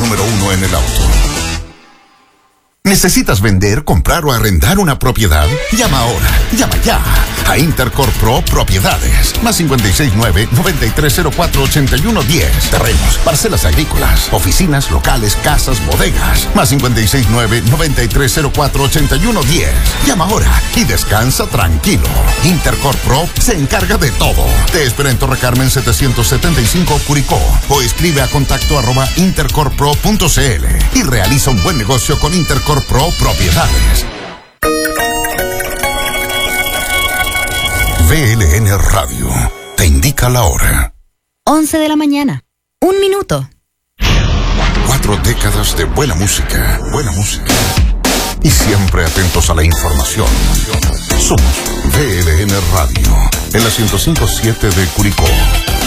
número 1 en el auto. ¿Necesitas vender, comprar o arrendar una propiedad? Llama ahora, llama ya a Intercorp Pro Propiedades. Más 569-9304-8110. Terrenos, parcelas agrícolas, oficinas, locales, casas, bodegas. Más 569-9304-8110. Llama ahora y descansa tranquilo. Intercorp Pro se encarga de todo. Te espera en Torre Carmen 775 Curicó o escribe a contacto@intercorppro.cl y realiza un buen negocio con Intercorp Pro Propiedades. VLN Radio te indica la hora. 11 de la mañana. 1 minuto. 4 décadas de buena música. Y siempre atentos a la información. Somos VLN Radio en la 105.7 de Curicó.